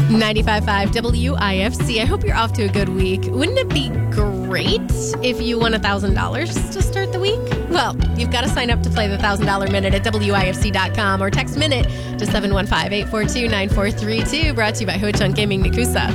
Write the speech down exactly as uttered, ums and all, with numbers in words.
ninety-five point five W I F C. I hope you're off to a good week. Wouldn't it be great if you won one thousand dollars to start the week? Well, you've got to sign up to play the one thousand dollars Minute at W I F C dot com or text Minute to seven one five, eight four two, nine four three two. Brought to you by Ho Chunk Gaming Nakusa.